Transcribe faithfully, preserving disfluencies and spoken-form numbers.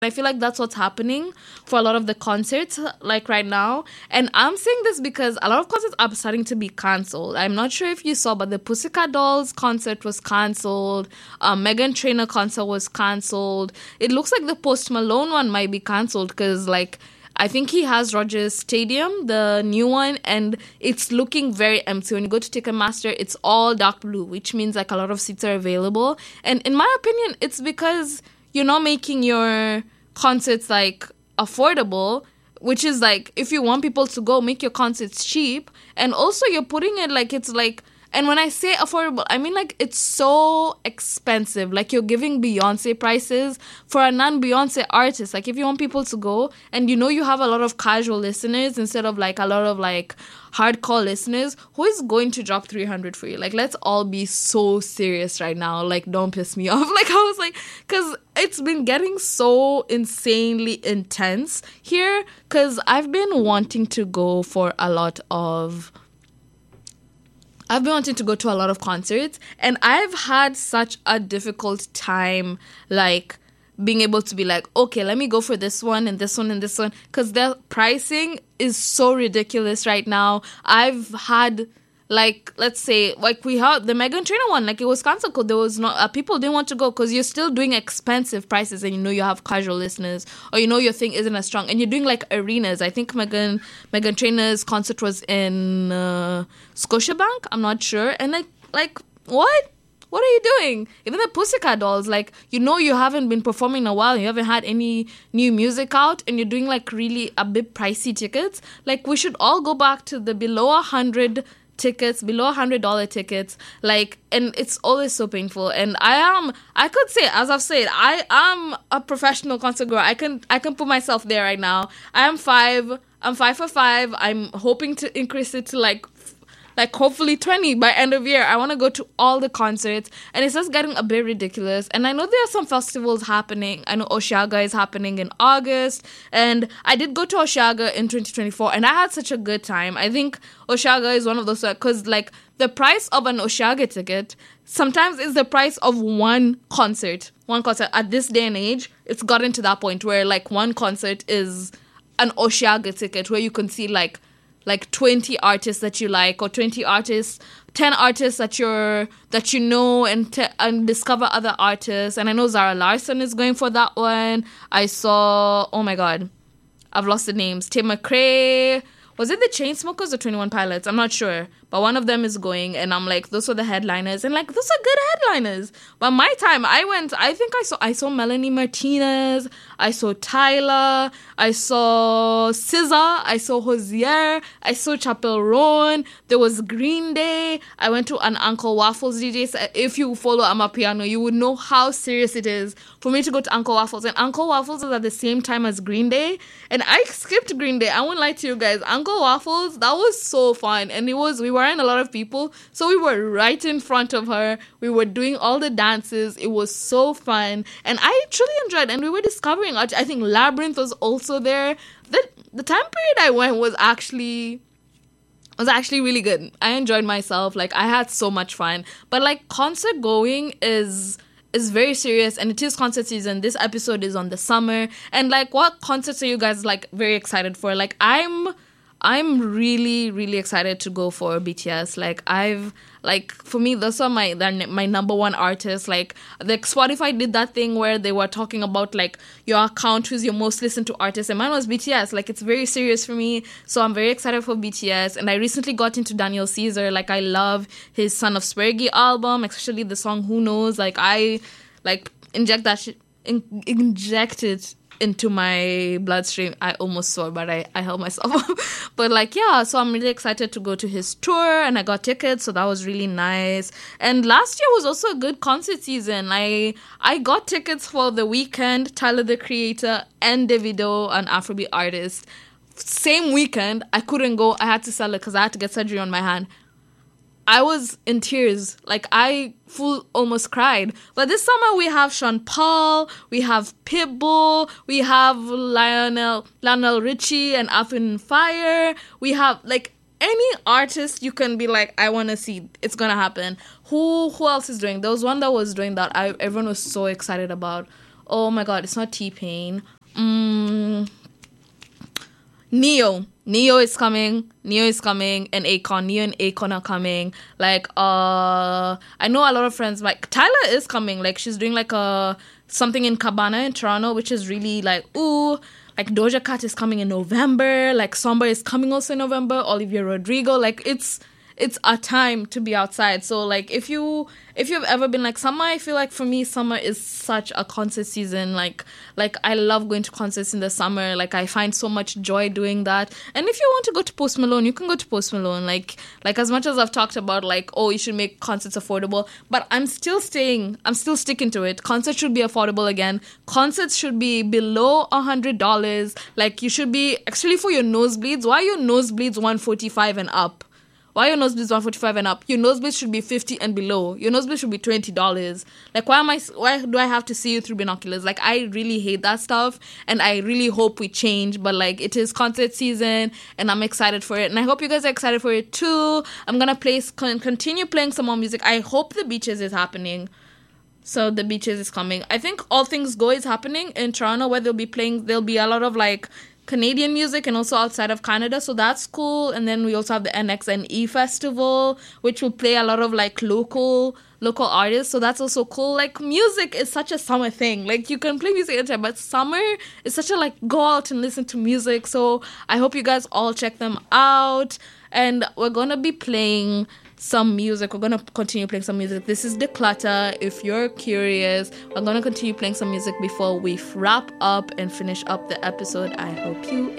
I feel like that's what's happening for a lot of the concerts, like right now. And I'm saying this because a lot of concerts are starting to be cancelled. I'm not sure if you saw, but the Pussycat Dolls concert was cancelled. Um, Megan Trainor concert was cancelled. It looks like the Post Malone one might be cancelled because, like, I think he has Rogers Stadium, the new one, and it's looking very empty. When you go to Ticketmaster, it's all dark blue, which means like a lot of seats are available. And in my opinion, it's because you're not making your concerts like affordable, which is like if you want people to go, make your concerts cheap. And also you're putting it like it's like, and when I say affordable, I mean like it's so expensive. Like you're giving Beyonce prices for a non-Beyonce artist. Like if you want people to go and you know you have a lot of casual listeners instead of like a lot of like hardcore listeners, who is going to drop three hundred for you? Like, let's all be so serious right now. Like, don't piss me off. Like, I was like, because it's been getting so insanely intense here, because I've been wanting to go for a lot of I've been wanting to go to a lot of concerts, and I've had such a difficult time, like, being able to be like, okay, let me go for this one and this one and this one, because their pricing is so ridiculous right now. I've had, like, let's say, like, we had the Meghan Trainor one, like, it was cancelled because there was not, uh, people didn't want to go because you're still doing expensive prices and you know you have casual listeners, or you know your thing isn't as strong, and you're doing, like, arenas. I think Meghan, Meghan Trainor's concert was in uh, Scotiabank, I'm not sure, and, like, like, what? What are you doing? Even the Pussycat Dolls, like, you know you haven't been performing in a while, you haven't had any new music out, and you're doing, like, really a bit pricey tickets. Like, we should all go back to the below one hundred tickets, below one hundred dollars tickets, like, and it's always so painful. And I am, I could say, as I've said, I am a professional concert girl. I can, I can put myself there right now. I am five, I'm five for five. I'm hoping to increase it to, like, like hopefully twenty by end of year. I want to go to all the concerts, and it's just getting a bit ridiculous. And I know there are some festivals happening. I know Osheaga is happening in August, and I did go to Osheaga in twenty twenty-four, and I had such a good time. I think Osheaga is one of those, because like the price of an Osheaga ticket sometimes is the price of one concert. One concert at this day and age, it's gotten to that point where like one concert is an Osheaga ticket where you can see like like twenty artists that you like, or twenty artists, ten artists that you're that you know, and te- and discover other artists. And I know Zara Larsson is going for that one. I saw, oh my god, I've lost the names. Tim McRae. Was it the Chainsmokers or twenty-one Pilots? I'm not sure. But one of them is going, and I'm like, those are the headliners. And like, those are good headliners. But my time, I went, I think I saw I saw Melanie Martinez, I saw Tyler, I saw S Z A, I saw Hozier, I saw Chappell Roan, there was Green Day, I went to an Uncle Waffles D J. So if you follow Amapiano, you would know how serious it is for me to go to Uncle Waffles. And Uncle Waffles is at the same time as Green Day. And I skipped Green Day. I won't lie to you guys. Uncle Waffles, that was so fun. And it was, we weren't a lot of people, so we were right in front of her. We were doing all the dances. It was so fun. And I truly enjoyed it. And we were discovering, I think Labyrinth was also there. The, the time period I went was actually... was actually really good. I enjoyed myself. Like, I had so much fun. But, like, concert going is... is very serious, and it is concert season. This episode is on the summer, and like, what concerts are you guys like very excited for? Like, I'm I'm really really excited to go for B T S. Like, I've like for me, those are my my number one artists. Like, the Spotify did that thing where they were talking about like your account, who's your most listened to artist, and mine was B T S. Like, it's very serious for me, so I'm very excited for B T S. And I recently got into Daniel Caesar. Like, I love his Son of Spergi album, especially the song Who Knows. Like, I like inject that shit in, inject it into my bloodstream. I almost swore, but I, I held myself. But like, yeah, so I'm really excited to go to his tour, and I got tickets, so that was really nice. And last year was also a good concert season. I I got tickets for The Weeknd, Tyler the Creator, and Davido, an Afrobeat artist. Same weekend, I couldn't go. I had to sell it because I had to get surgery on my hand. I was in tears. Like, I full almost cried. But this summer we have Sean Paul, we have Pitbull, we have Lionel Lionel Richie and Earth, Wind and Fire. We have like any artist you can be like, I want to see. It's gonna happen. Who who else is doing? There was one that was doing that I everyone was so excited about. Oh my God, it's not T-Pain. Mm, Neo. Neo is coming. Neo is coming. And Akon. Neo and Akon are coming. Like, uh, I know a lot of friends, like, Tyler is coming. Like, she's doing, like, a, something in Cabana in Toronto, which is really, like, ooh. Like, Doja Cat is coming in November. Like, Somber is coming also in November. Olivia Rodrigo. Like, it's... it's a time to be outside. So like if you if you've ever been like summer, I feel like for me summer is such a concert season. Like like I love going to concerts in the summer. Like I find so much joy doing that. And if you want to go to Post Malone, you can go to Post Malone. Like like as much as I've talked about like, oh, you should make concerts affordable, but I'm still staying I'm still sticking to it. Concerts should be affordable again. Concerts should be below a hundred dollars. Like you should be actually for your nosebleeds. Why are your nosebleeds one forty five and up? Why your nosebleeds one forty five and up? Your nosebleeds should be fifty and below. Your nosebleeds should be twenty dollars. Like why am I? Why do I have to see you through binoculars? Like I really hate that stuff, and I really hope we change. But like it is concert season, and I'm excited for it, and I hope you guys are excited for it too. I'm gonna play, continue playing some more music. I hope the Beaches is happening. So the Beaches is coming. I think All Things Go is happening in Toronto, where they'll be playing. There'll be a lot of like Canadian music and also outside of Canada, so that's cool. And then we also have the N X N E festival, which will play a lot of like local local artists, so that's also cool. Like music is such a summer thing. Like you can play music anytime, but summer is such a like go out and listen to music. So I hope you guys all check them out, and we're gonna be playing some music. We're going to continue playing some music. This is Declutter. If you're curious, we're going to continue playing some music before we wrap up and finish up the episode. I hope you